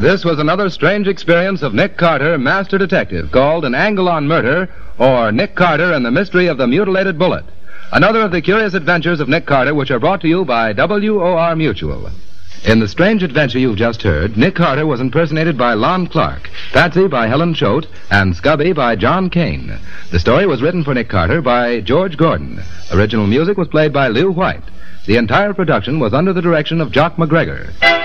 This was another strange experience of Nick Carter, Master Detective, called An Angle on Murder, or Nick Carter and the Mystery of the Mutilated Bullet. Another of the curious adventures of Nick Carter, which are brought to you by WOR Mutual. In the strange adventure you've just heard, Nick Carter was impersonated by Lon Clark, Patsy by Helen Choate, and Scubby by John Kane. The story was written for Nick Carter by George Gordon. Original music was played by Lew White. The entire production was under the direction of Jock McGregor.